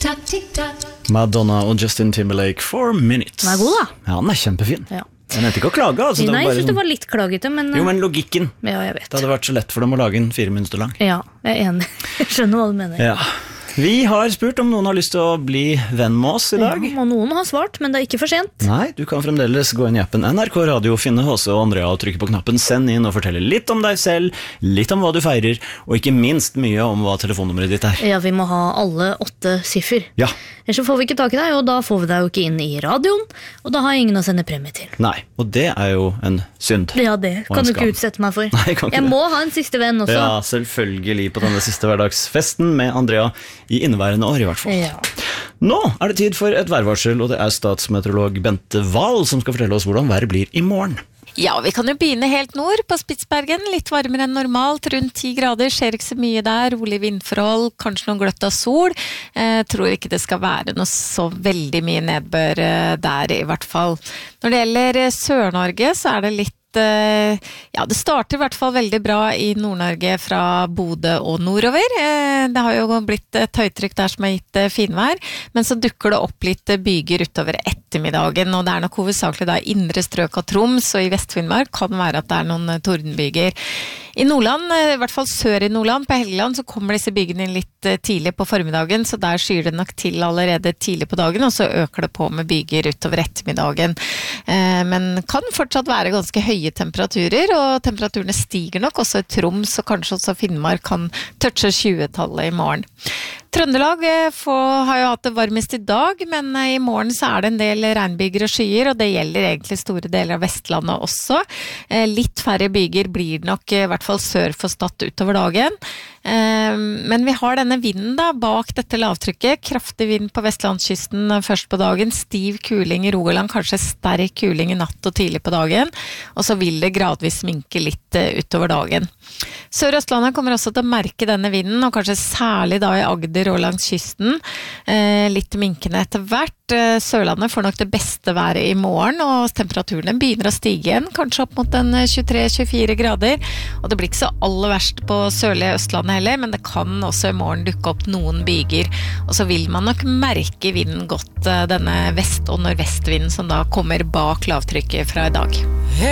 Madonna og Justin Timberlake 4 Minutes. Den god da. Ja, den kjempefin. Ja. Den heter ikke å klage, altså. Nei, jeg synes sånn... det var litt klagete, men... Jo, men logikken. Ja, jeg vet. Det hadde vært så lett for dem å lage en 4 minutter lang. Ja, jeg er enig. Jeg skjønner hva du mener. Ja. Vi har spurt om noen har lyst til å bli venn med oss i dag. Ja, og noen har svart, men det er ikke for sent. Nei, du kan fremdeles gå inn i appen NRK Radio, finne H.C. og Andrea og trykke på knappen Send inn og fortelle litt om deg selv, litt om hva du feirer, og ikke minst mye om hva telefonnummeret ditt er. Ja, vi må ha alle 8 siffer. Ja. Ellers så får vi ikke tak i deg, og da får vi deg jo ikke inn i radioen, og da har jeg ingen å sende premie til. Nei, og det er jo en synd. Ja, det kan du ikke utsette meg for. Nei, jeg kan ikke jeg det. må ha en siste venn også. Ja, selvfølgelig på denne siste hverdagsfesten med Andrea i inneværende år i hvert fall. Ja. Nå er det tid for et værvarsel, og det er statsmeteorolog Bente Wahl som skal fortelle oss hvordan været blir i morgen. Ja, vi kan jo begynne helt nord på Spitsbergen, litt varmere enn normalt, rundt 10 grader, skjer ikke så mye der, rolig vindforhold, kanskje noen gløtt av sol. Tror ikke det skal være noe så veldig mye nedbør der i hvert fall. Når det gjelder Sør-Norge så er det litt ja, det starter i hvert fall veldig bra i Nord-Norge fra Bodø og nordover. Det har jo blitt et høytrykk der som har gitt finvær, men så dukker det opp litt byger utover ettermiddagen, og det er nok hovedsakelig da indre strøk av Troms, og i Vest-Finnmark kan det være at det er noen tordenbyger. I Nordland, i hvert fall sør i Nordland, på Helgeland, så kommer disse bygene inn litt tidlig på formiddagen, så der skyr det nok til allerede tidlig på dagen, og så øker det på med byger utover ettermiddagen. Men kan fortsatt være ganske høye temperaturer, og temperaturene stiger nok også i Troms, og kanskje også Finnmark kan touche 20-tallet i morgen. Trøndelag har jo hatt det varmest i dag, men i morgen så er det en del regnbyger og skyer, og det gjelder egentlig store deler av Vestlandet også. Litt færre byger blir det nok, i hvert fall sør for Stad utover dagen. Men vi har denne vinden da, bak dette lavtrykket, kraftig vind på Vestlandskysten først på dagen, stiv kuling i Rogaland, kanskje sterk kuling i natt og tidlig på dagen, og så vil det gradvis minke litt utover dagen. Sør-Østlandet kommer også til å merke denne vinden, og kanskje særlig da i Agder og langs kysten, litt minkende etter hvert. Sørlandet får nok det beste været i morgen, og temperaturene begynner å stige igjen, kanskje opp mot 23-24 grader, og det blir ikke så aller verst på sørlige Østlandet heller, men det kan også i morgen dukke opp noen byger, og så vil man nok merke vinden godt, denne vest- og nordvestvinden som da kommer bak lavtrykket fra i dag.